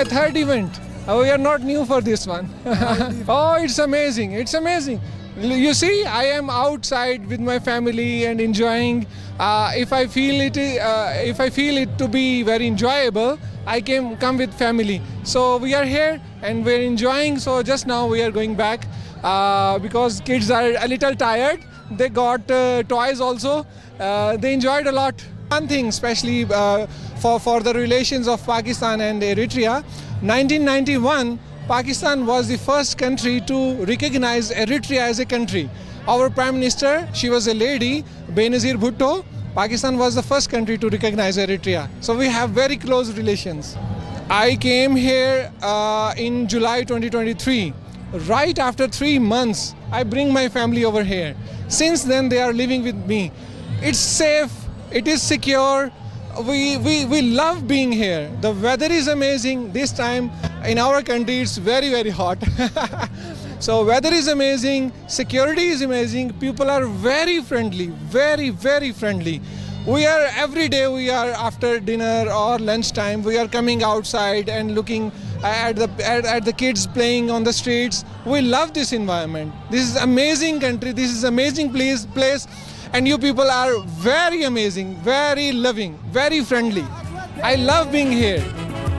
my third event. We are not new for this one. Oh, it's amazing. It's amazing. You see, I am outside with my family and enjoying. If I feel it to be very enjoyable, I come with family. So we are here and we're enjoying. So just now we are going back because kids are a little tired. They got toys also. They enjoyed a lot. One thing, especially for the relations of Pakistan and Eritrea, 1991, Pakistan was the first country to recognize Eritrea as a country. Our Prime Minister, she was a lady, Benazir Bhutto. Pakistan was the first country to recognize Eritrea. So we have very close relations. I came here in July 2023. Right after 3 months, I bring my family over here. Since then, they are living with me. It's safe, it is secure. We love being here. The weather is amazing. This time in our country it's very, very hot. So weather is amazing, security is amazing, people are very friendly, very, very friendly. Every day we are after dinner or lunchtime, we are coming outside and looking at the kids playing on the streets. We love this environment. This is amazing country, this is amazing place. And you people are very amazing, very loving, very friendly. I love being here.